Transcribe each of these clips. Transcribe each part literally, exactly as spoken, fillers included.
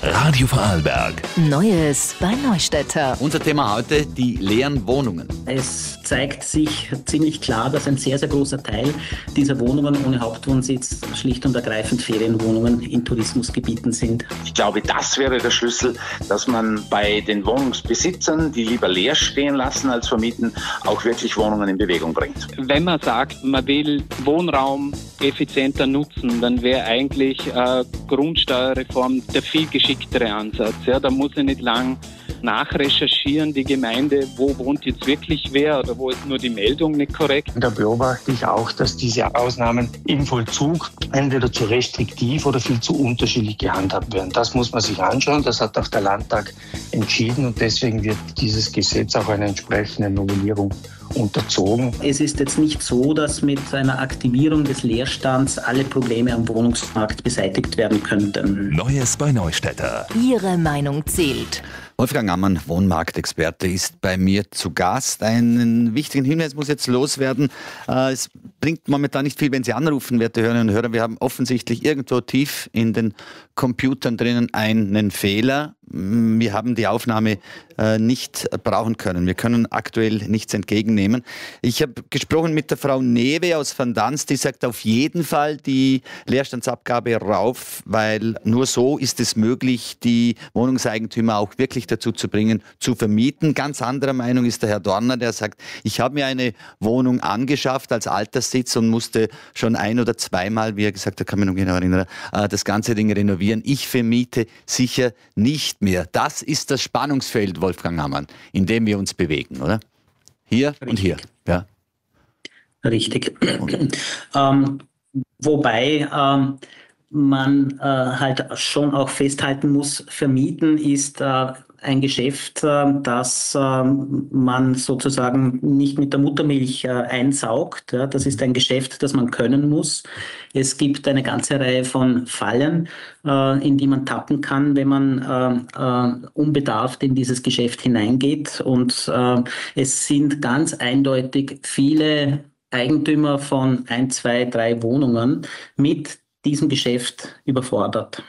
Radio Vorarlberg. Neues bei Neustädter. Unser Thema heute, die leeren Wohnungen. Es zeigt sich ziemlich klar, dass ein sehr, sehr großer Teil dieser Wohnungen ohne Hauptwohnsitz schlicht und ergreifend Ferienwohnungen in Tourismusgebieten sind. Ich glaube, das wäre der Schlüssel, dass man bei den Wohnungsbesitzern, die lieber leer stehen lassen als vermieten, auch wirklich Wohnungen in Bewegung bringt. Wenn man sagt, man will Wohnraum effizienter nutzen, dann wäre eigentlich äh, Grundsteuerreform der viel geschicktere Ansatz. Ja, da muss ich nicht lang nachrecherchieren, die Gemeinde, wo wohnt jetzt wirklich wer oder wo ist nur die Meldung nicht korrekt. Da beobachte ich auch, dass diese Ausnahmen im Vollzug entweder zu restriktiv oder viel zu unterschiedlich gehandhabt werden. Das muss man sich anschauen, das hat auch der Landtag entschieden und deswegen wird dieses Gesetz auch einer entsprechenden Novellierung unterzogen. Es ist jetzt nicht so, dass mit einer Aktivierung des Leerstands alle Probleme am Wohnungsmarkt beseitigt werden könnten. Neues bei Neustädter. Ihre Meinung zählt. Wolfgang Ammann, Wohnmarktexperte, ist bei mir zu Gast. Einen wichtigen Hinweis muss jetzt loswerden. Es bringt momentan nicht viel, wenn Sie anrufen, werte Hörerinnen und Hörer. Wir haben offensichtlich irgendwo tief in den Computern drinnen einen Fehler. Wir haben die Aufnahme äh, nicht brauchen können. Wir können aktuell nichts entgegennehmen. Ich habe gesprochen mit der Frau Newe aus Van Dans, die sagt auf jeden Fall die Leerstandsabgabe rauf, weil nur so ist es möglich, die Wohnungseigentümer auch wirklich dazu zu bringen, zu vermieten. Ganz anderer Meinung ist der Herr Dorner, der sagt, ich habe mir eine Wohnung angeschafft als Alterssitz und musste schon ein- oder zweimal, wie er gesagt hat, kann mich noch genau erinnern, äh, das ganze Ding renovieren. Ich vermiete sicher nicht mehr. Das ist das Spannungsfeld, Wolfgang Ammann, in dem wir uns bewegen, oder? Hier Richtig. Und hier. Ja. Richtig. ähm, wobei ähm, man äh, halt schon auch festhalten muss, vermieten ist äh, ein Geschäft, äh, das äh, man sozusagen nicht mit der Muttermilch äh, einsaugt. Ja, das ist ein Geschäft, das man können muss. Es gibt eine ganze Reihe von Fallen, äh, in die man tappen kann, wenn man äh, äh, unbedarft in dieses Geschäft hineingeht. Und äh, es sind ganz eindeutig viele Eigentümer von ein, zwei, drei Wohnungen mit diesem Geschäft überfordert.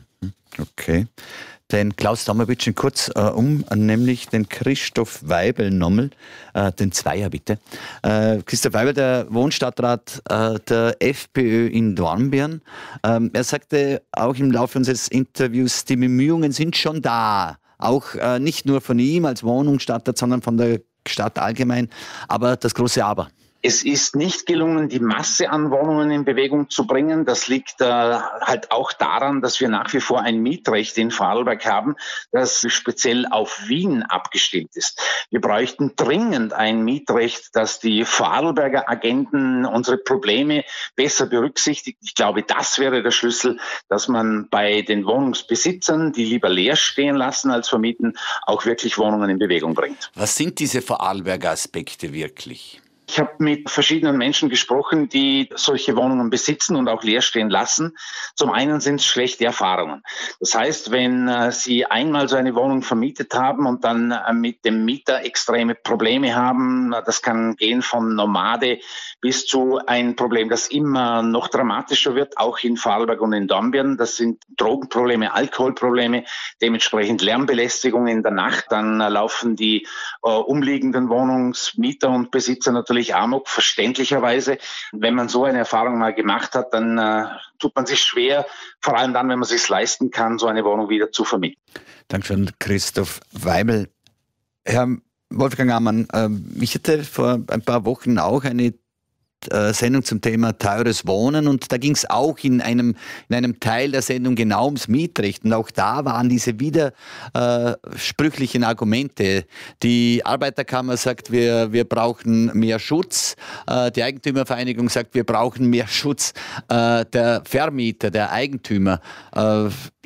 Okay. Den Klaus Damowitsch kurz äh, um, nämlich den Christoph Weibel nochmal, äh, den Zweier bitte. Äh, Christoph Weibel, der Wohnstadtrat äh, der FPÖ in Dornbirn. Ähm, er sagte auch im Laufe unseres Interviews, die Bemühungen sind schon da. Auch äh, nicht nur von ihm als Wohnungsstadtrat, sondern von der Stadt allgemein. Aber das große Aber. Es ist nicht gelungen, die Masse an Wohnungen in Bewegung zu bringen. Das liegt äh, halt auch daran, dass wir nach wie vor ein Mietrecht in Vorarlberg haben, das speziell auf Wien abgestimmt ist. Wir bräuchten dringend ein Mietrecht, das die Vorarlberger Agenten unsere Probleme besser berücksichtigt. Ich glaube, das wäre der Schlüssel, dass man bei den Wohnungsbesitzern, die lieber leer stehen lassen als vermieten, auch wirklich Wohnungen in Bewegung bringt. Was sind diese Vorarlberger Aspekte wirklich? Ich habe mit verschiedenen Menschen gesprochen, die solche Wohnungen besitzen und auch leer stehen lassen. Zum einen sind es schlechte Erfahrungen. Das heißt, wenn äh, Sie einmal so eine Wohnung vermietet haben und dann äh, mit dem Mieter extreme Probleme haben, das kann gehen von Nomade bis zu ein Problem, das immer noch dramatischer wird, auch in Vorarlberg und in Dornbirn. Das sind Drogenprobleme, Alkoholprobleme, dementsprechend Lärmbelästigung in der Nacht. Dann äh, laufen die äh, umliegenden Wohnungsmieter und Besitzer natürlich Amok, verständlicherweise. Wenn man so eine Erfahrung mal gemacht hat, dann äh, tut man sich schwer, vor allem dann, wenn man es sich leisten kann, so eine Wohnung wieder zu vermieten. Dankeschön, Christoph Weibel. Herr Wolfgang Ammann, äh, ich hatte vor ein paar Wochen auch eine Sendung zum Thema teures Wohnen und da ging es auch in einem, in einem Teil der Sendung genau ums Mietrecht und auch da waren diese widersprüchlichen Argumente. Die Arbeiterkammer sagt, wir, wir brauchen mehr Schutz, äh, die Eigentümervereinigung sagt, wir brauchen mehr Schutz, äh, der Vermieter, der Eigentümer. Äh,